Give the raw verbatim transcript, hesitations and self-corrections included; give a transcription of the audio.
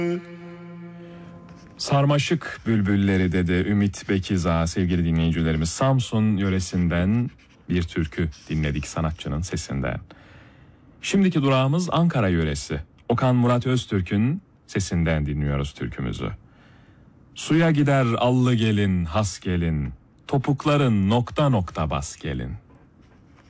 Sarmaşık bülbülleri dedi Ümit Bekiza. Sevgili dinleyicilerimiz, Samsun yöresinden bir türkü dinledik sanatçının sesinden. Şimdiki durağımız Ankara yöresi. Okan Murat Öztürk'ün sesinden dinliyoruz türkümüzü. Suya gider allı gelin, has gelin, topukların nokta nokta bas gelin.